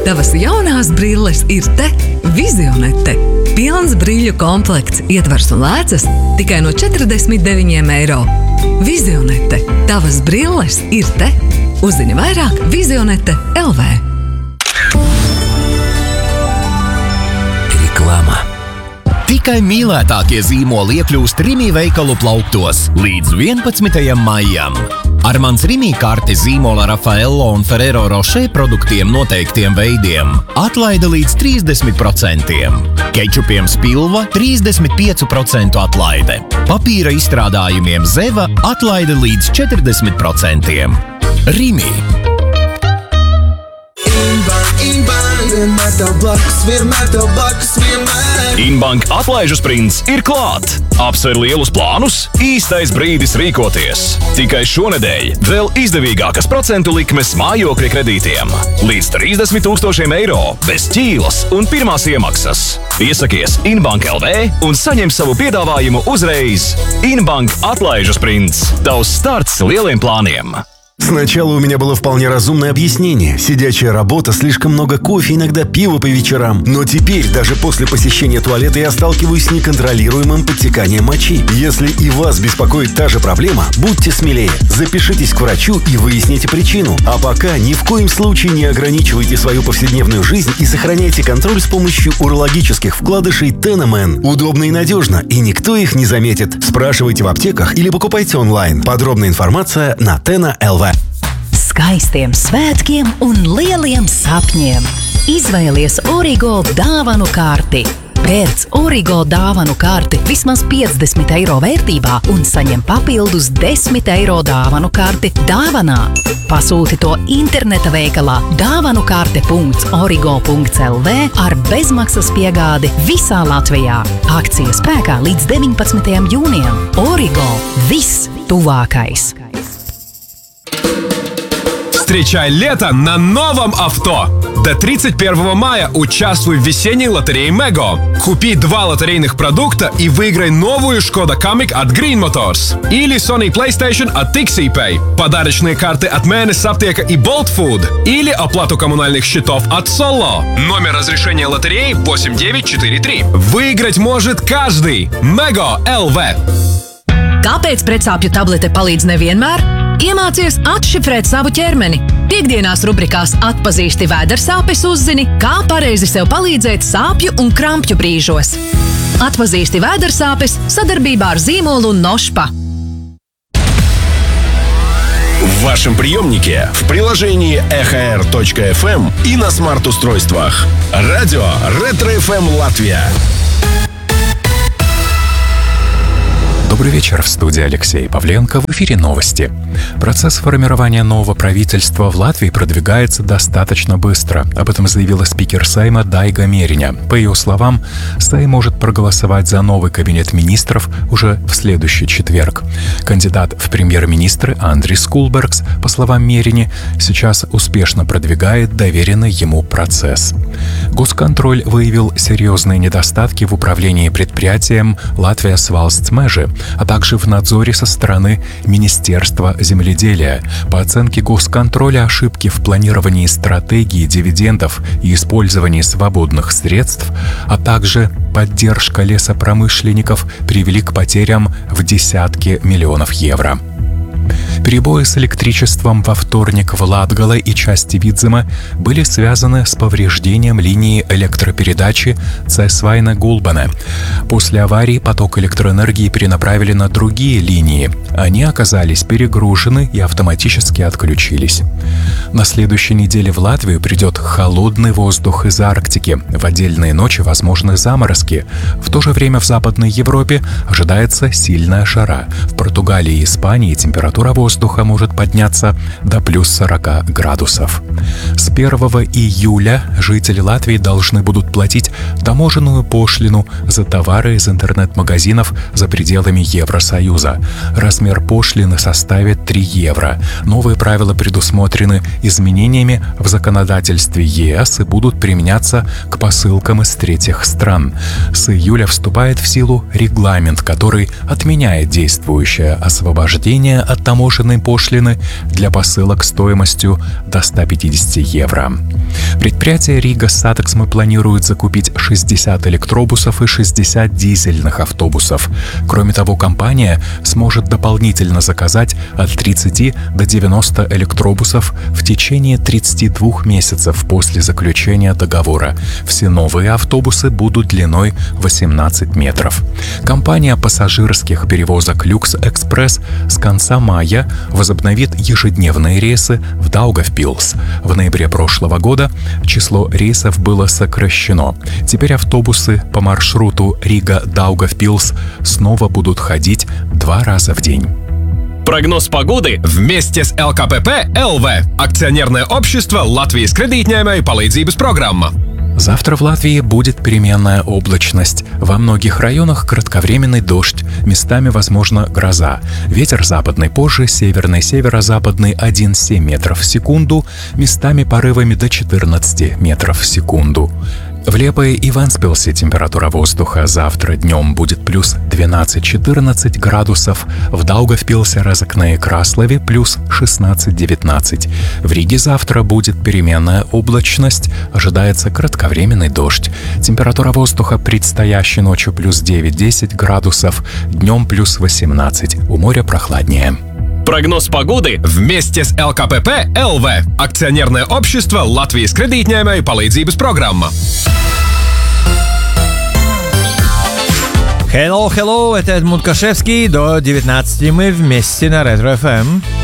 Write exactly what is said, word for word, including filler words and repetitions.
Tavas jaunās brilles ir te, Vizionete. Pilns brīļu komplekts, ietvers un lēcas tikai no četrdesmit deviņiem eiro. Vizionete. Tavas brilles ir te. Uzzini vairāk Vizionete L V. Reklāma. Tikai mīlētākie zīmoli iekļūst Rimi veikalu plauktos līdz vienpadsmitajam maijam. Ar mans Rimi kartes zīmola Raffaello un Ferrero Rocher produktiem noteiktiem veidiem atlaide līdz trīsdesmit procentiem. Kečupiem Spilva trīsdesmit pieci procenti atlaide. Papīra izstrādājumiem Zeva atlaide līdz četrdesmit procentiem. Rimi. Vienmēr tev blakus, vienmēr tev blakus, vienmēr. Inbank atlaižu sprints ir klāt. Apsver lielus plānus, īstais brīdis rīkoties. Tikai šonedēļ vēl izdevīgākas procentu likmes mājokļa kredītiem. Līdz trīsdesmit tūkstošiem eiro, bez ķīlas un pirmās iemaksas. Iesakies Inbank L V un saņem savu piedāvājumu uzreiz. Inbank atlaižu sprints. Tavs starts lieliem plāniem. Сначала у меня было вполне разумное объяснение. Сидячая работа, слишком много кофе, иногда пиво по вечерам. Но теперь, даже после посещения туалета, я сталкиваюсь с неконтролируемым подтеканием мочи. Если и вас беспокоит та же проблема, будьте смелее. Запишитесь к врачу и выясните причину. А пока ни в коем случае не ограничивайте свою повседневную жизнь и сохраняйте контроль с помощью урологических вкладышей Tenamen. Удобно и надежно, и никто их не заметит. Спрашивайте в аптеках или покупайте онлайн. Подробная информация на Tena L V. Skaistiem svētkiem un lieliem sapņiem. Izvēlies Origo dāvanu karti. Pērc Origo dāvanu karti vismaz piecdesmit eiro vērtībā un saņem papildus desmit eiro dāvanu karti dāvanā. Pasūti to interneta veikalā dāvanukarte punkts origo punkts L V ar bezmaksas piegādi visā Latvijā. Akcija spēkā līdz deviņpadsmitajam jūnijam. Origo – viss tuvākais. Встречай лето на новом авто! До тридцать первого мая участвуй в весенней лотерее Mego. Купи два лотерейных продукта и выиграй новую Skoda Kamiq от Green Motors. Или Sony PlayStation от TixiPay. Подарочные карты от Mēnesis Aptieka и Bolt Food. Или оплату коммунальных счетов от Solo. Номер разрешения лотереи восемь девять четыре три. Выиграть может каждый. Mego L V. Kāpēc pretsāpju tablete palīdz nevienmēr? Iemācies atšifrēt savu ķermeni. Piektdienās rubrikās Atpazīsti vēdersāpes uzzini, kā pareizi sev palīdzēt sāpju un krampju brīžos. Atpazīsti vēdersāpes sadarbībā ar zīmolu Nošpa. В вашем приемнике, в приложении эх эр точка эф эм и на смарт-устройствах. Радио Ретро эф эм Латвия. Добрый вечер, в студии Алексей Павленко, в эфире новости. Процесс формирования нового правительства в Латвии продвигается достаточно быстро. Об этом заявила спикер Сейма Дайга Мериня. По ее словам, Сейм может проголосовать за новый кабинет министров уже в следующий четверг. Кандидат в премьер-министры Андрис Кулбергс, по словам Мерини, сейчас успешно продвигает доверенный ему процесс. Госконтроль выявил серьезные недостатки в управлении предприятием Латвijas valsts meži, а также в надзоре со стороны Министерства земледелия. По оценке Госконтроля, ошибки в планировании стратегии дивидендов и использовании свободных средств, а также поддержка лесопромышленников привели к потерям в десятки миллионов евро. Перебои с электричеством во вторник в Латгале и части Видзема были связаны с повреждением линии электропередачи Цесвайна-Гулбене. После аварии поток электроэнергии перенаправили на другие линии. Они оказались перегружены и автоматически отключились. На следующей неделе в Латвию придет холодный воздух из Арктики. В отдельные ночи возможны заморозки. В то же время в Западной Европе ожидается сильная жара. В Португалии и Испании температура воздуха может подняться до плюс сорок градусов. С первого июля жители Латвии должны будут платить таможенную пошлину за товары из интернет-магазинов за пределами Евросоюза. Размер пошлины составит три евро. Новые правила предусмотрены изменениями в законодательстве ЕС и будут применяться к посылкам из третьих стран. С июля вступает в силу регламент, который отменяет действующее освобождение от таможенных повышенной пошлины для посылок стоимостью до ста пятидесяти евро. Предприятие Рига Сатексмы планирует закупить шестьдесят электробусов и шестьдесят дизельных автобусов. Кроме того, компания сможет дополнительно заказать от тридцати до девяноста электробусов в течение тридцати двух месяцев после заключения договора. Все новые автобусы будут длиной восемнадцать метров. Компания пассажирских перевозок Люкс Экспресс с конца мая возобновит ежедневные рейсы в Даугавпилс. В ноябре прошлого года число рейсов было сокращено. Теперь автобусы по маршруту Рига-Даугавпилс снова будут ходить два раза в день. Прогноз погоды Вместе с эл ка пэ пэ эл ви, акционерное общество Латвijas кредитņēmēju palīdzības программа. Завтра в Латвии будет переменная облачность. Во многих районах кратковременный дождь, местами возможна гроза. Ветер западный позже, северный, северо-западный один целых семь метров в секунду, местами порывами до четырнадцати метров в секунду. В Лепое и Венспилсе температура воздуха завтра днем будет плюс двенадцать-четырнадцать градусов, в Даугавпилсе, Разокне и Краслове плюс шестнадцать-девятнадцать. В Риге завтра будет переменная облачность, ожидается кратковременный дождь. Температура воздуха предстоящей ночью плюс девять-десять градусов, днем плюс восемнадцать, у моря прохладнее. Прогноз погоды Вместе с эл ка пэ пэ эл ви, акционерное общество Латвijas кредитņēmēju palīdzības программа. Hello, hello, это Эдмунд Кашевский. До девятнадцати мы вместе на Ретро эф эм.